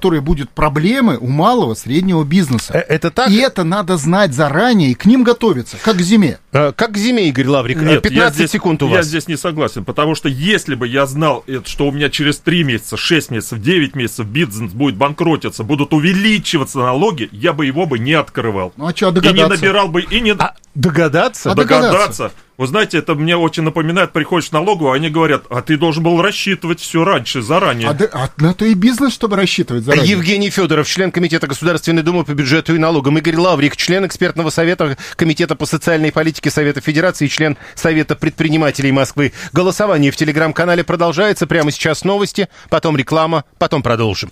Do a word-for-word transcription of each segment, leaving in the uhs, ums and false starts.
которые будут проблемы у малого, среднего бизнеса. Это так? И это надо знать заранее и к ним готовиться, как к зиме. Как к зиме, Игорь Лаврик? Нет, пятнадцать здесь, секунд у вас. Я здесь не согласен, потому что если бы я знал, что у меня через три месяца, шесть месяцев, девять месяцев бизнес будет банкротиться, будут увеличиваться налоги, я бы его бы не открывал. Ну а что, и догадаться? не набирал бы, и не... А, догадаться? А догадаться. догадаться. Вы знаете, это мне очень напоминает, приходишь в налоговую, они говорят, а ты должен был рассчитывать все раньше, заранее. А, да, а на то и бизнес, чтобы рассчитывать заранее. Евгений Федоров, член Комитета Государственной Думы по бюджету и налогам. Игорь Лаврик, член экспертного совета Комитета по социальной политике Совета Федерации, член Совета предпринимателей Москвы. Голосование в телеграм-канале продолжается. Прямо сейчас новости, потом реклама, потом продолжим.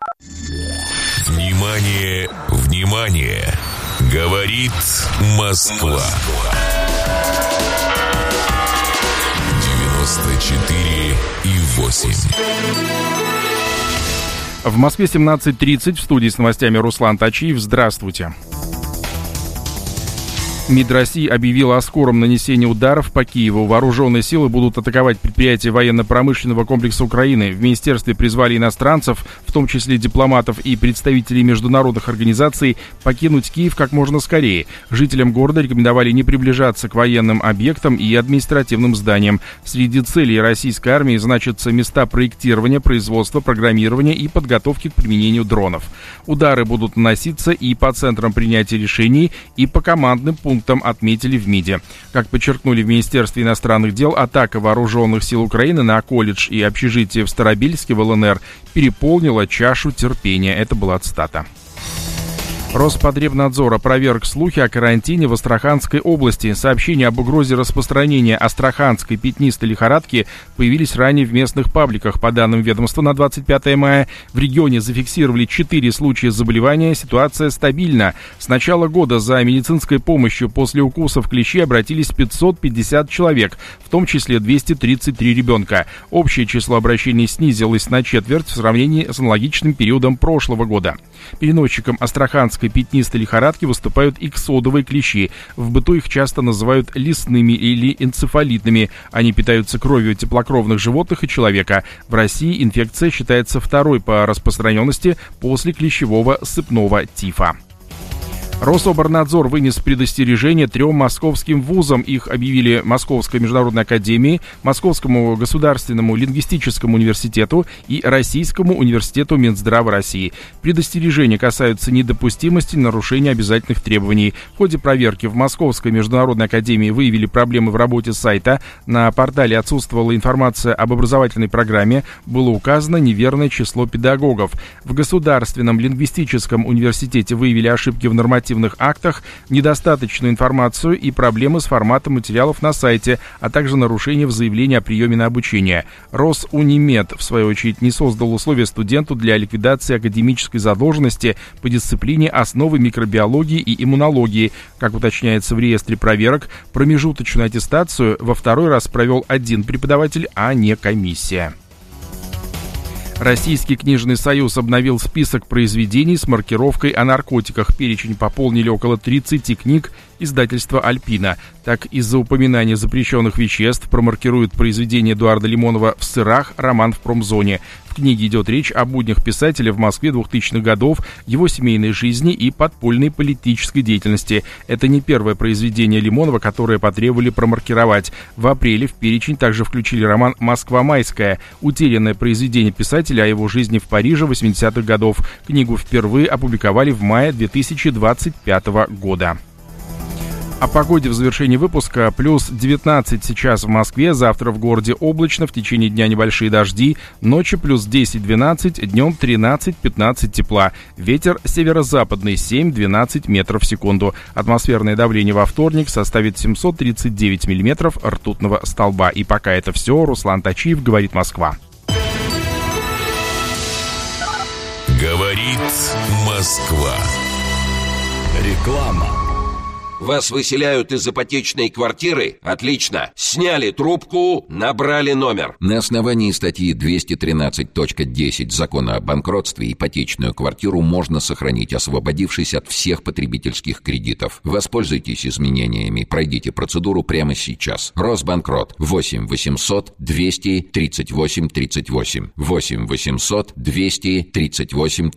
Внимание, внимание! Говорит Москва. девяносто четыре и восемь. В Москве семнадцать тридцать. В студии с новостями Руслан Тачиев. Здравствуйте. МИД России объявила о скором нанесении ударов по Киеву. Вооруженные силы будут атаковать предприятия военно-промышленного комплекса Украины. В министерстве призвали иностранцев, в том числе дипломатов и представителей международных организаций, покинуть Киев как можно скорее. Жителям города рекомендовали не приближаться к военным объектам и административным зданиям. Среди целей российской армии значатся места проектирования, производства, программирования и подготовки к применению дронов. Удары будут наноситься и по центрам принятия решений, и по командным пунктам, отметили в МИДе. Как подчеркнули в Министерстве иностранных дел, атака вооруженных сил Украины на колледж и общежитие в Старобельске в ЛНР переполнила чашу терпения. Это была цитата. Роспотребнадзор опроверг слухи о карантине в Астраханской области. Сообщения об угрозе распространения астраханской пятнистой лихорадки появились ранее в местных пабликах. По данным ведомства, на двадцать пятое мая в регионе зафиксировали четыре случая заболевания. Ситуация стабильна. С начала года за медицинской помощью после укусов клещей обратились пятьсот пятьдесят человек, в том числе двести тридцать три ребенка. Общее число обращений снизилось на четверть в сравнении с аналогичным периодом прошлого года. Переносчиком астраханской пятнистой лихорадки выступают иксодовые клещи. В быту их часто называют лесными или энцефалитными. Они питаются кровью теплокровных животных и человека. В России инфекция считается второй по распространенности после клещевого сыпного тифа. Рособорнадзор вынес предостережение трем московским вузам. Их объявили Московской международной академии, Московскому государственному лингвистическому университету и Российскому университету Минздрава России. Предостережения касаются недопустимости нарушения обязательных требований. В ходе проверки в Московской международной академии выявили проблемы в работе сайта. На портале отсутствовала информация об образовательной программе, было указано неверное число педагогов. В Государственном лингвистическом университете выявили ошибки в нормативных актах, недостаточную информацию и проблемы с форматом материалов на сайте, а также нарушения в заявлении о приеме на обучение. Росунимед, в свою очередь, не создал условия студенту для ликвидации академической задолженности по дисциплине «Основы микробиологии и иммунологии». Как уточняется в реестре проверок, промежуточную аттестацию во второй раз провел один преподаватель, а не комиссия. Российский книжный союз обновил список произведений с маркировкой о наркотиках. Перечень пополнили около тридцати книг издательства «Альпина». Так, из-за упоминания запрещенных веществ промаркируют произведение Эдуарда Лимонова «В сырах. Роман в промзоне». В книге идет речь о буднях писателя в Москве двухтысячных годов, его семейной жизни и подпольной политической деятельности. Это не первое произведение Лимонова, которое потребовали промаркировать. В апреле в перечень также включили роман «Москва майская», утерянное произведение писателя о его жизни в Париже восьмидесятых годов. Книгу впервые опубликовали в мае две тысячи двадцать пятого года. О погоде в завершении выпуска. Плюс девятнадцать сейчас в Москве, завтра в городе облачно, в течение дня небольшие дожди, ночью плюс десять-двенадцать, днем тринадцать-пятнадцать тепла. Ветер северо-западный семь-двенадцать метров в секунду. Атмосферное давление во вторник составит семьсот тридцать девять миллиметров ртутного столба. И пока это все. Руслан Тачиев, говорит Москва. Говорит Москва. Реклама. Вас выселяют из ипотечной квартиры? Отлично. Сняли трубку, набрали номер. На основании статьи двести тринадцать точка десять Закона о банкротстве ипотечную квартиру можно сохранить, освободившись от всех потребительских кредитов. Воспользуйтесь изменениями, пройдите процедуру прямо сейчас. Росбанкрот. восемь восемьсот двести тридцать восемь тридцать восемь. восемь восемьсот двести тридцать восемь